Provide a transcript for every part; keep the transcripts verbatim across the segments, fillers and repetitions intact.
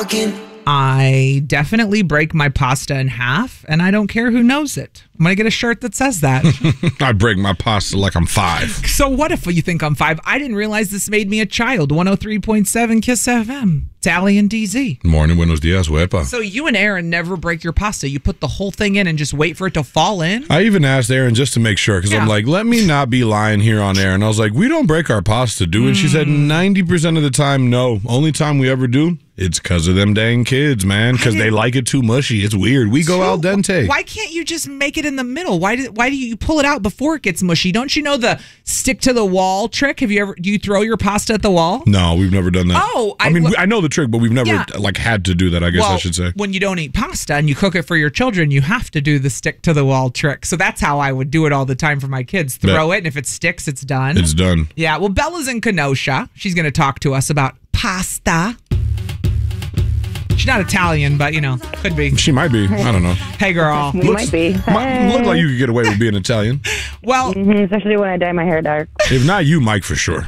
talking. I definitely break my pasta in half, and I don't care who knows it. I'm going to get a shirt that says that. I break my pasta like I'm five. So what if you think I'm five? I didn't realize this made me a child. one oh three point seven Kiss F M. Tally and D Z. Morning, buenos dias, wepa. So you and Aaron never break your pasta. You put the whole thing in and just wait for it to fall in? I even asked Aaron just to make sure, because yeah. I'm like, let me not be lying here on air. And I was like, we don't break our pasta, do we? And mm. she said ninety percent of the time, no. Only time we ever do, it's because of them dang kids, man, because they like it too mushy. It's weird. We go so, al dente. Why can't you just make it in the middle? Why do, why do you pull it out before it gets mushy? Don't you know the stick to the wall trick? Have you ever, do you throw your pasta at the wall? No, we've never done that. Oh. I, I mean, I know the trick, but we've never yeah. like had to do that, I guess well, I should say. When you don't eat pasta and you cook it for your children, you have to do the stick to the wall trick. So that's how I would do it all the time for my kids. Throw Bet. it, and if it sticks, it's done. It's done. Yeah, well, Bella's in Kenosha. She's going to talk to us about pasta. She's not Italian, but, you know, could be. She might be. I don't know. Hey, girl. We Looks, might be. Hey. Look like you could get away with being Italian. Well, mm-hmm, especially when I dye my hair dark. If not you, Mike, for sure.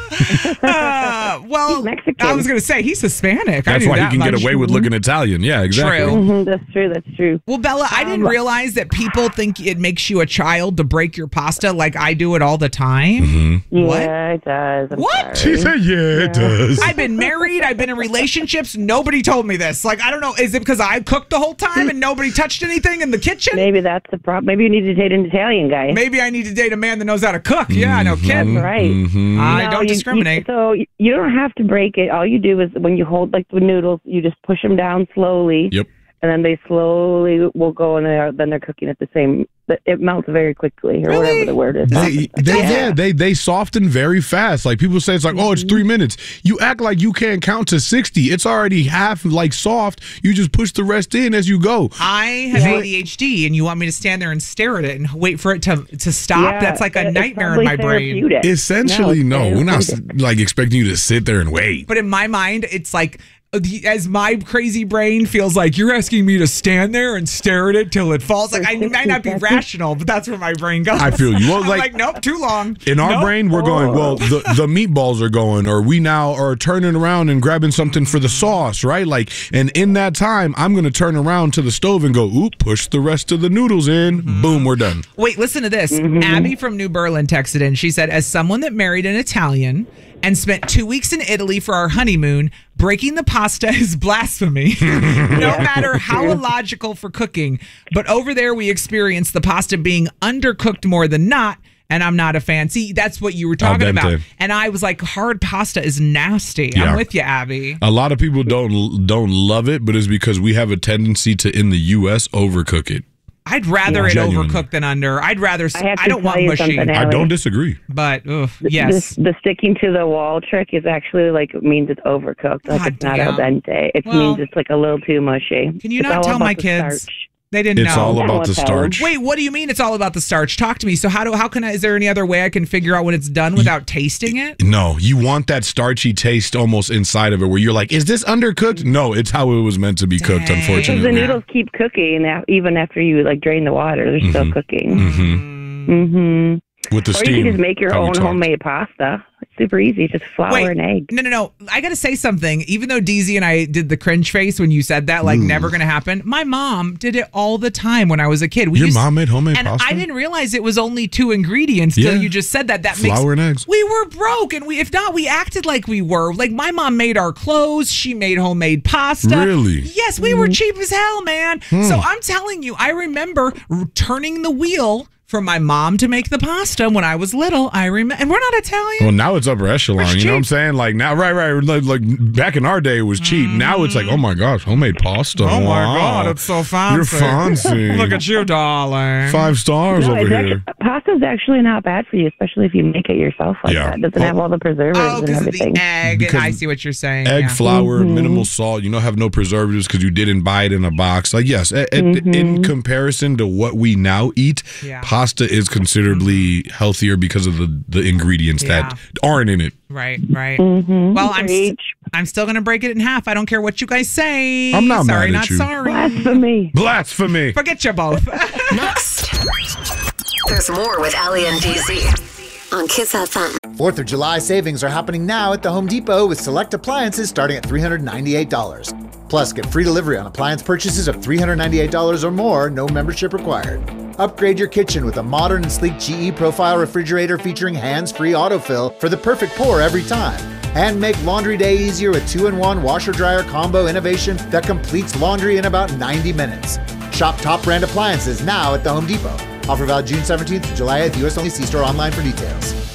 uh, well, I was going to say, he's Hispanic. That's I why that he can much. get away with looking Italian. Yeah, exactly. True. Mm-hmm, that's true. That's true. Well, Bella, I didn't realize that people think it makes you a child to break your pasta like I do it all the time. Mm-hmm. What? Yeah, it does. I'm what? Sorry. She said, yeah, yeah, it does. I've been married. I've been in relationships. Nobody told me this. Like, I don't know. Is it because I cooked the whole time and nobody touched anything in the kitchen? Maybe that's the problem. Maybe you need to date an Italian guy. Maybe I need to date a man that knows how to cook. Yeah, no kidding. That's right. Mm-hmm. I no, don't you, discriminate. You, so you don't have to break it. All you do is when you hold like the noodles, you just push them down slowly. Yep. And then they slowly will go and they're, then they're cooking at the same. It melts very quickly, or really? whatever the word is. They, they, yeah. yeah, they they soften very fast. Like people say, it's like, oh, it's three minutes. You act like you can't count to sixty. It's already half like soft. You just push the rest in as you go. I have yeah. A D H D, and you want me to stand there and stare at it and wait for it to to stop? Yeah, That's like a it's nightmare in my brain. Essentially, no, no we're not like expecting you to sit there and wait. But in my mind, it's like, as my crazy brain feels like you're asking me to stand there and stare at it till it falls. Like, I might not be rational, but that's where my brain goes. I feel you. Well, I'm like, like, nope, too long. In our nope. brain, we're going, well, the, the meatballs are going, or we now are turning around and grabbing something for the sauce, right? Like, and in that time, I'm going to turn around to the stove and go, oop, push the rest of the noodles in. Mm-hmm. Boom, we're done. Wait, listen to this. Mm-hmm. Abby from New Berlin texted in. She said, as someone that married an Italian and spent two weeks in Italy for our honeymoon, breaking the pasta is blasphemy. No matter how illogical for cooking. But over there, we experienced the pasta being undercooked more than not, and I'm not a fan. See, that's what you were talking about. And I was like, hard pasta is nasty. Yeah. I'm with you, Abby. A lot of people don't don't love it, but it's because we have a tendency to, in the U S, overcook it. I'd rather yeah, it genuinely. overcook than under. I'd rather. I, I don't want mushy. I don't disagree. But ugh, yes, the, the sticking to the wall trick is actually like it means it's overcooked. Like God it's not damn. al dente. It well, means it's like a little too mushy. Can you it's not tell my kids? Starch. They didn't it's know. It's all about the starch. Wait, what do you mean it's all about the starch? Talk to me. So how do how can I, is there any other way I can figure out when it's done without you, tasting it? No, you want that starchy taste almost inside of it where you're like, is this undercooked? No, it's how it was meant to be cooked, Dang. unfortunately. Because the noodles keep cooking even after you like drain the water. They're mm-hmm. still cooking. Mm-hmm. Mm-hmm. With the or steam. you can just make your own homemade pasta. It's super easy. It's just flour Wait, and egg. No, no, no. I got to say something. Even though D Z and I did the cringe face when you said that, like, mm. never going to happen, my mom did it all the time when I was a kid. We Your used, mom made homemade and pasta? And I didn't realize it was only two ingredients yeah. till you just said that. That flour makes, and eggs. We were broke, and we if not, we acted like we were. Like, my mom made our clothes. She made homemade pasta. Really? Yes, we mm. were cheap as hell, man. Hmm. So I'm telling you, I remember turning the wheel for my mom to make the pasta when I was little. I remember, and we're not Italian. Well, now it's upper echelon. You know what I'm saying? Like now, right, right. Like, like back in our day, it was cheap. Mm. Now it's like, oh my gosh, homemade pasta. Oh my wow. God, it's so fancy. You're fancy. Look at you, darling. Five stars no, over here. Pasta is actually not bad for you, especially if you make it yourself like yeah. that. It doesn't oh. have all the preservatives oh, and everything. The egg. Because and I see what you're saying. Egg, yeah. flour, mm-hmm. minimal salt. You don't have no preservatives because you didn't buy it in a box. Like yes, it, mm-hmm. in comparison to what we now eat, yeah. pasta is considerably healthier because of the, the ingredients yeah. that aren't in it. Right, right. Mm-hmm. Well, I'm st- I'm still going to break it in half. I don't care what you guys say. I'm not sorry, mad at not you. sorry. Blasphemy. Blasphemy. Forget you both. Next, there's more with Allie and D Z on Kiss F M. fourth of July savings are happening now at the Home Depot with select appliances starting at three hundred ninety-eight dollars. Plus, get free delivery on appliance purchases of three hundred ninety-eight dollars or more, no membership required. Upgrade your kitchen with a modern and sleek G E Profile refrigerator featuring hands-free autofill for the perfect pour every time. And make laundry day easier with two in one washer-dryer combo innovation that completes laundry in about ninety minutes. Shop top brand appliances now at the Home Depot. Offer valid June seventeenth to July eighth, U S only. See store online for details.